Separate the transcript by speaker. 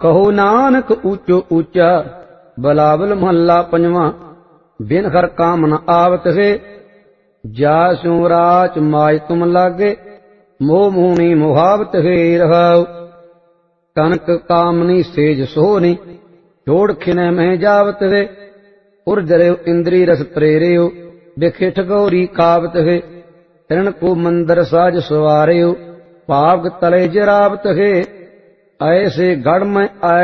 Speaker 1: ਕਹੋ ਨਾਨਕ ਊਚੋ ਊਚਾ। ਬਲਾਵਲ ਮਹੱਲਾ ਪੰਜਵਾਂ। ਬਿਨ ਹਰ ਕਾਮ ਨ ਆਵਤ ਹੈ, ਜਾ ਸਿਉ ਰਾਚ ਮਾਜ ਤੁਮ ਲਾਗੇ। ਮੋਹ ਮੋਹਣੀ ਮੁਹਾਵਤ ਹੈ ਰਹਾਉ। ਕਨਕ ਕਾਮਨੀ ਸੇਜ ਸੋਹਣੀ, ਜੋੜ ਖਿਨੈ ਮਹਿ ਜਾਵਤ ਹੈ। ਉਰ ਜਰਿਉ ਇੰਦਰੀ ਰਸ ਪ੍ਰੇਰਿਉ, ਬਿਖਿਠ ਗੌਰੀ ਕਾਵਤ ਹੈ। ਤ੍ਰਿਣ ਕੋ ਮੰਦਰ ਸਾਜ ਸਵਾਰਿਉ, ਭਾਵ ਤਲੇ ਜਰਾਵਤ ਹੈ। ऐसे गढ़ में आए